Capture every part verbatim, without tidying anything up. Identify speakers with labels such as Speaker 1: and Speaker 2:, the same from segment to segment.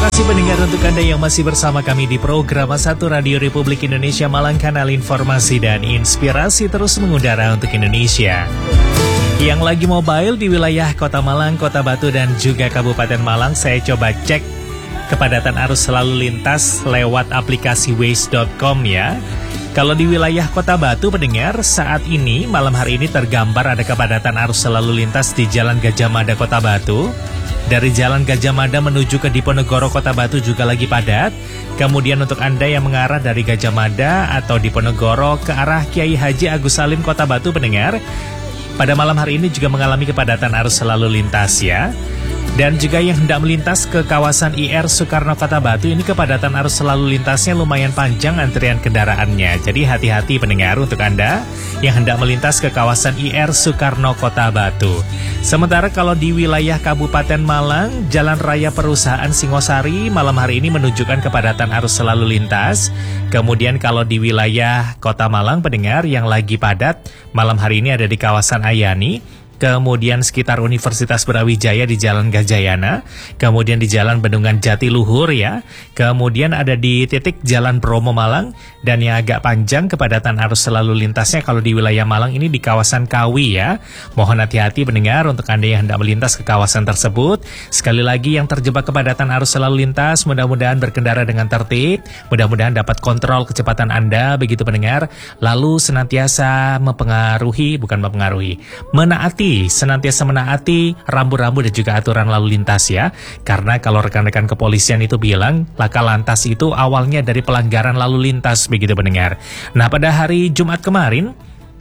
Speaker 1: kasih pendengar untuk Anda yang masih bersama kami di program satu Radio Republik Indonesia Malang, kanal informasi dan inspirasi terus mengudara untuk Indonesia. Yang lagi mobile di wilayah Kota Malang, Kota Batu dan juga Kabupaten Malang, saya coba cek kepadatan arus selalu lintas lewat aplikasi waze dot com ya. Kalau di wilayah Kota Batu pendengar, saat ini malam hari ini tergambar ada kepadatan arus selalu lintas di Jalan Gajah Mada Kota Batu. Dari Jalan Gajah Mada menuju ke Diponegoro Kota Batu juga lagi padat. Kemudian untuk Anda yang mengarah dari Gajah Mada atau Diponegoro ke arah Kiai Haji Agus Salim Kota Batu pendengar, pada malam hari ini juga mengalami kepadatan arus selalu lintas ya. Dan juga yang hendak melintas ke kawasan I R Soekarno Kota Batu, ini kepadatan arus selalu lintasnya lumayan panjang antrian kendaraannya. Jadi hati-hati pendengar untuk Anda yang hendak melintas ke kawasan I R Soekarno Kota Batu. Sementara kalau di wilayah Kabupaten Malang, Jalan Raya Perusahaan Singosari malam hari ini menunjukkan kepadatan arus selalu lintas. Kemudian kalau di wilayah Kota Malang pendengar yang lagi padat malam hari ini ada di kawasan Ayani. Kemudian sekitar Universitas Brawijaya di Jalan Gajayana, kemudian di Jalan Bendungan Jatiluhur ya, kemudian ada di titik Jalan Bromo Malang, dan yang agak panjang kepadatan arus selalu lintasnya kalau di wilayah Malang ini di kawasan Kawi ya. Mohon hati-hati pendengar untuk Anda yang hendak melintas ke kawasan tersebut. Sekali lagi yang terjebak kepadatan arus selalu lintas, mudah-mudahan berkendara dengan tertib, mudah-mudahan dapat kontrol kecepatan Anda begitu pendengar, lalu senantiasa mempengaruhi, bukan mempengaruhi, menaati senantiasa menaati rambu-rambu dan juga aturan lalu lintas ya. Karena kalau rekan-rekan kepolisian itu bilang laka lantas itu awalnya dari pelanggaran lalu lintas begitu pendengar. Nah pada hari Jumat kemarin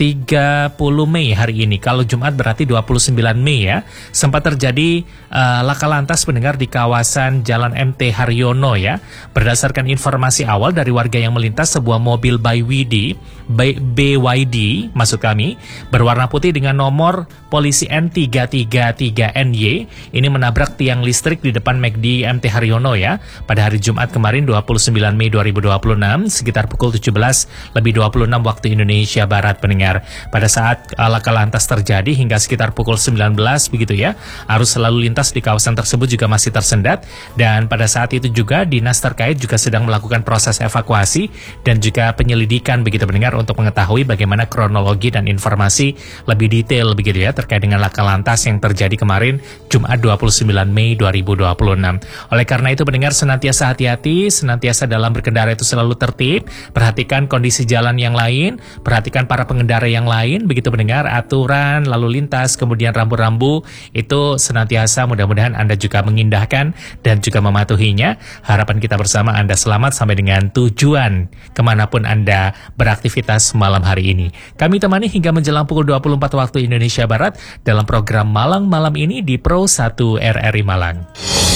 Speaker 1: tiga puluh Mei hari ini, kalau Jumat berarti dua puluh sembilan Mei ya, sempat terjadi uh, laka lantas pendengar di kawasan Jalan M T Haryono ya. Berdasarkan informasi awal dari warga yang melintas, sebuah mobil B Y D, B Y D maksud kami, berwarna putih dengan nomor polisi N tiga tiga tiga N Y ini menabrak tiang listrik di depan M C D M T Haryono ya, pada hari Jumat kemarin dua puluh sembilan Mei dua ribu dua puluh enam sekitar pukul tujuh belas lebih dua puluh enam waktu Indonesia Barat pendengar. Pada saat uh, laka lantas terjadi hingga sekitar pukul sembilan belas begitu ya, arus selalu lintas di kawasan tersebut juga masih tersendat, dan pada saat itu juga dinas terkait juga sedang melakukan proses evakuasi dan juga penyelidikan begitu pendengar untuk mengetahui bagaimana kronologi dan informasi lebih detail begitu ya terkait dengan laka lantas yang terjadi kemarin Jumat dua puluh sembilan Mei dua ribu dua puluh enam. Oleh karena itu pendengar senantiasa hati-hati, senantiasa dalam berkendara itu selalu tertib, perhatikan kondisi jalan yang lain, perhatikan para pengendara yang lain begitu pendengar, aturan lalu lintas kemudian rambu-rambu itu senantiasa mudah-mudahan Anda juga mengindahkan dan juga mematuhinya. Harapan kita bersama Anda selamat sampai dengan tujuan kemanapun Anda beraktivitas malam hari ini. Kami temani hingga menjelang pukul dua puluh empat waktu Indonesia Barat dalam program Malang Malam ini di Pro satu R R I Malang.